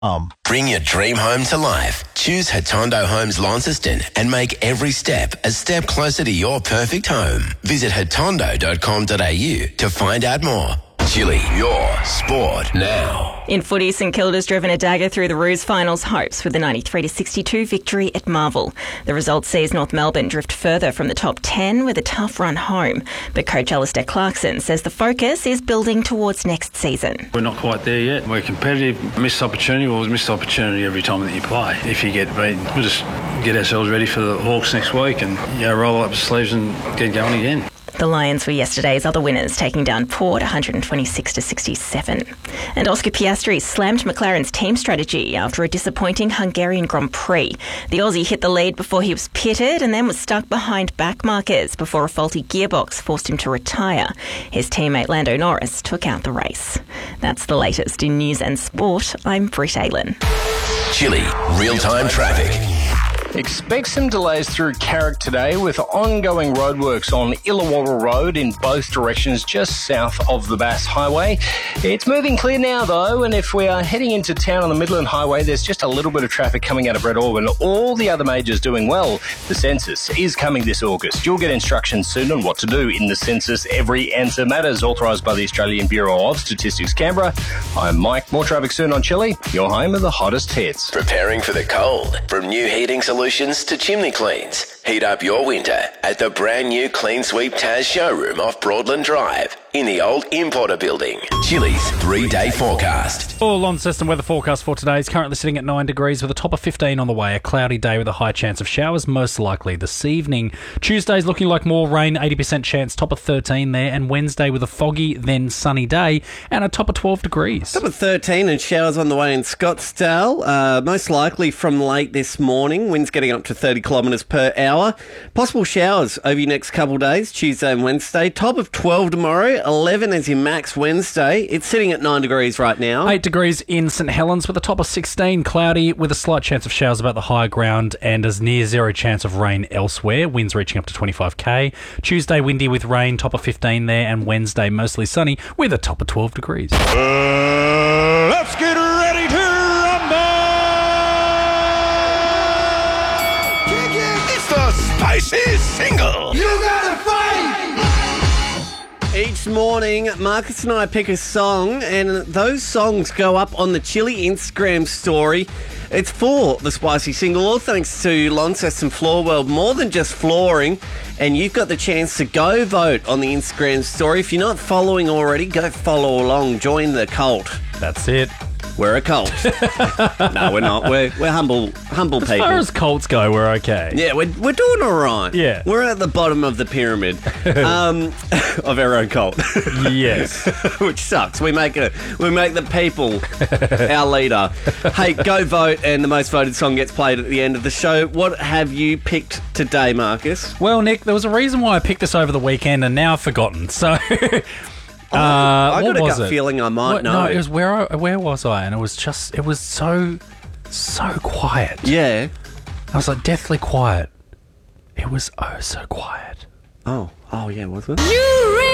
Bring your dream home to life. Choose Hatondo Homes Launceston and make every step a step closer to your perfect home. Visit hatondo.com.au to find out more. Chili, your sport now. In footy, St Kilda's driven a dagger through the Roos finals hopes with a 93-62 victory at Marvel. The result sees North Melbourne drift further from the top 10 with a tough run home. But coach Alistair Clarkson says the focus is building towards next season. We're not quite there yet. We're competitive. Missed opportunity, missed opportunity every time that you play. If you get beaten, we'll just get ourselves ready for the Hawks next week and roll up the sleeves and get going again. The Lions were yesterday's other winners, taking down Port 126-67. And Oscar Piastri slammed McLaren's team strategy after a disappointing Hungarian Grand Prix. The Aussie hit the lead before he was pitted and then was stuck behind back markers before a faulty gearbox forced him to retire. His teammate Lando Norris took out the race. That's the latest in news and sport. I'm Britt Aylen. Chili, real-time traffic. Expect some delays through Carrick today with ongoing roadworks on Illawarra Road in both directions just south of the Bass Highway. It's moving clear now though, and if we are heading into town on the Midland Highway, there's just a little bit of traffic coming out of Breadalbyn. All the other majors doing well. The census is coming this August. You'll get instructions soon on what to do in the census. Every answer matters, authorised by the Australian Bureau of Statistics, Canberra. I'm Mike. More traffic soon on Chili, your home of the hottest hits. Preparing for the cold. From new heating solutions to chimney cleans. Heat up your winter at the brand new Clean Sweep Taz showroom off Broadland Drive in the old Importer building. Chili's 3-day forecast. For Launceston weather forecast for today is currently sitting at 9 degrees with a top of 15 on the way. A cloudy day with a high chance of showers, most likely this evening. Tuesday's looking like more rain, 80% chance, top of 13 there. And Wednesday with a foggy, then sunny day and a top of 12 degrees. Top of 13 and showers on the way in Scottsdale. Most likely from late this morning. Winds getting up to 30 kilometres per hour. Possible showers over your next couple of days, Tuesday and Wednesday. Top of 12 tomorrow. 11 as your max Wednesday. It's sitting at 9 degrees right now. 8 degrees in St Helens with a top of 16, cloudy with a slight chance of showers about the higher ground and as near zero chance of rain elsewhere. Winds reaching up to 25k. Tuesday windy with rain, top of 15 there, and Wednesday mostly sunny with a top of 12 degrees. Let's get ready to rumble! It's the Spicy Single! You gotta fight! Each morning, Marcus and I pick a song, and those songs go up on the Chili Instagram story. It's for the Spicy Single, all thanks to Launceston Floor World, more than just flooring. And you've got the chance to go vote on the Instagram story. If you're not following already, go follow along. Join the cult. That's it. We're a cult. No, we're not. We're humble people. As far as cults go, we're okay. Yeah, we're doing all right. Yeah. We're at the bottom of the pyramid of our own cult. Yes. Which sucks. We make the people our leader. Hey, go vote, and the most voted song gets played at the end of the show. What have you picked today, Marcus? Well, Nick, there was a reason why I picked this over the weekend, and now I've forgotten. So... I got a gut feeling I might know. No, it was where was I? And it was so quiet. Yeah. I was like deathly quiet. It was oh so quiet. Oh yeah, was it?